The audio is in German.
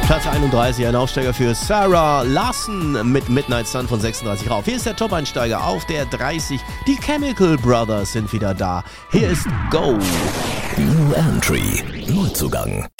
Platz 31, ein Aufsteiger für Sarah Larson mit Midnight Sun von 36 rauf. Hier ist der Top-Einsteiger auf der 30. Die Chemical Brothers sind wieder da. Hier ist Go. New Entry, Neuzugang.